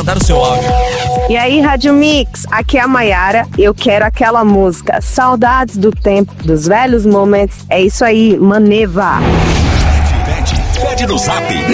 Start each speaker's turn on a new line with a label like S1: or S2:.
S1: mandar o seu áudio.
S2: E aí, Rádio Mix, aqui é a Maiara. Eu quero aquela música Saudades do Tempo, dos Velhos Momentos. É isso aí, Maneva.
S1: Pede no zap